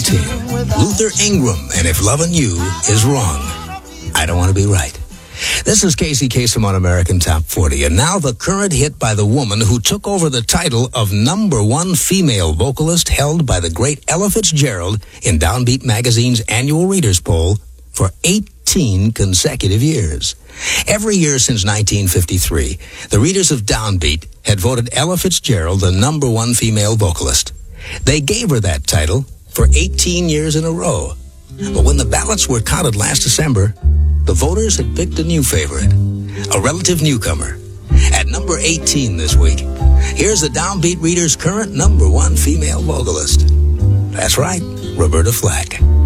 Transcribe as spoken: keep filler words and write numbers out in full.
eighteen. Luther Ingram, and If Lovin' You Is Wrong, I Don't Want to Be Right. This is Casey Kasem on American Top forty, and now the current hit by the woman who took over the title of number one female vocalist held by the great Ella Fitzgerald in Downbeat Magazine's annual readers poll for eighteen consecutive years. Every year since nineteen fifty-three, the readers of Downbeat had voted Ella Fitzgerald the number one female vocalist. They gave her that title for eighteen years in a row. But when the ballots were counted last December, the voters had picked a new favorite, a relative newcomer. At number eighteen this week, here's the Downbeat Reader's current number one female vocalist. That's right, Roberta Flack.